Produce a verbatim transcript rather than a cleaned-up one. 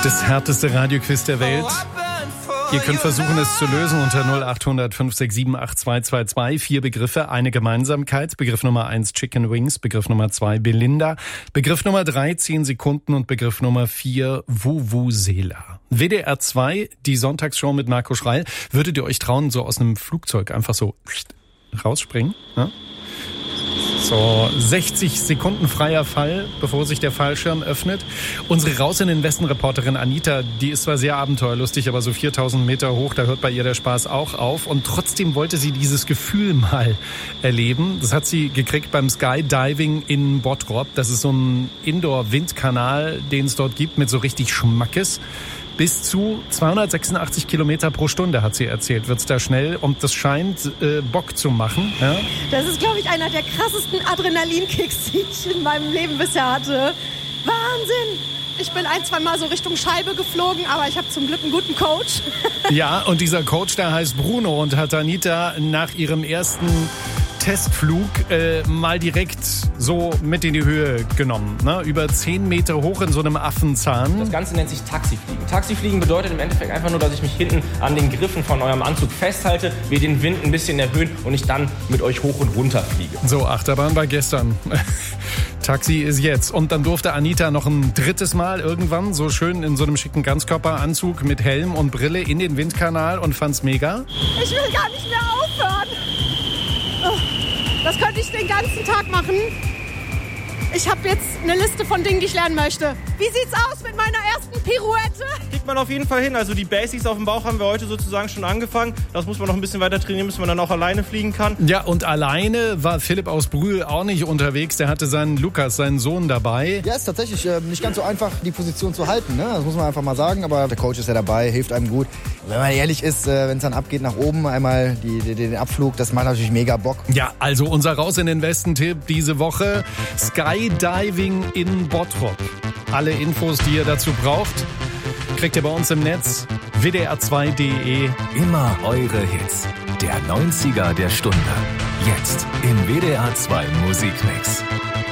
Das härteste Radioquiz der Welt. Ihr könnt versuchen, es zu lösen unter null acht hundert fünf sechs sieben acht zwei zwei zwei. Vier Begriffe, eine Gemeinsamkeit. Begriff Nummer eins Chicken Wings, Begriff Nummer zwei Belinda, Begriff Nummer drei zehn Sekunden und Begriff Nummer vier Vuvuzela. W D R zwei, die Sonntagsshow mit Marco Schreil. Würdet ihr euch trauen, so aus einem Flugzeug einfach so rausspringen? Ja? So, sechzig Sekunden freier Fall, bevor sich der Fallschirm öffnet. Unsere Raus in den Westen Reporterin Anita, die ist zwar sehr abenteuerlustig, aber so viertausend Meter hoch, da hört bei ihr der Spaß auch auf. Und trotzdem wollte sie dieses Gefühl mal erleben. Das hat sie gekriegt beim Skydiving in Bottrop. Das ist so ein Indoor-Windkanal, den es dort gibt, mit so richtig Schmackes. Bis zu zweihundertsechsundachtzig Kilometer pro Stunde, hat sie erzählt, wird's da schnell. Und das scheint äh, Bock zu machen. Ja? Das ist, glaube ich, einer der krassesten Adrenalinkicks, die ich in meinem Leben bisher hatte. Wahnsinn! Ich bin ein, zwei Mal so Richtung Scheibe geflogen, aber ich habe zum Glück einen guten Coach. Ja, und dieser Coach, der heißt Bruno und hat Anita nach ihrem ersten Testflug äh, mal direkt so mit in die Höhe genommen. Ne? Über zehn Meter hoch in so einem Affenzahn. Das Ganze nennt sich Taxifliegen. Taxifliegen bedeutet im Endeffekt einfach nur, dass ich mich hinten an den Griffen von eurem Anzug festhalte, wir den Wind ein bisschen erhöhen und ich dann mit euch hoch und runter fliege. So, Achterbahn war gestern. Taxi ist jetzt. Und dann durfte Anita noch ein drittes Mal irgendwann so schön in so einem schicken Ganzkörperanzug mit Helm und Brille in den Windkanal und fand's mega. Ich will gar nicht mehr aufhören. Das könnte ich den ganzen Tag machen. Ich habe jetzt eine Liste von Dingen, die ich lernen möchte. Wie sieht's aus mit meiner ersten Pirouette? Kriegt man auf jeden Fall hin. Also die Basics auf dem Bauch haben wir heute sozusagen schon angefangen. Das muss man noch ein bisschen weiter trainieren, bis man dann auch alleine fliegen kann. Ja, und alleine war Philipp aus Brühl auch nicht unterwegs. Der hatte seinen Lukas, seinen Sohn, dabei. Ja, ist tatsächlich äh, nicht ganz so einfach, die Position zu halten. Ne? Das muss man einfach mal sagen. Aber der Coach ist ja dabei, hilft einem gut. Wenn man ehrlich ist, äh, wenn es dann abgeht nach oben, einmal die, die, den Abflug, das macht natürlich mega Bock. Ja, also unser Raus in den Westen-Tipp diese Woche: Skydiving in Bottrop. Alle Infos, die ihr dazu braucht, kriegt ihr bei uns im Netz w d r zwei punkt d e. Immer eure Hits. Der neunziger der Stunde. Jetzt im W D R zwei Musikmix.